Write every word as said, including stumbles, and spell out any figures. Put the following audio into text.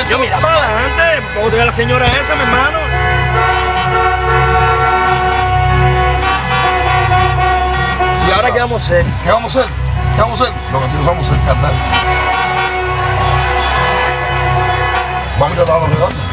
Yo, mira para adelante. ¿Cómo te ve la señora esa, mi hermano? ¿Y ahora qué vamos a hacer? ¿Qué vamos a hacer? ¿Qué vamos a hacer? Lo que nosotros vamos a hacer, cantar. Vamos a ir a la redonda.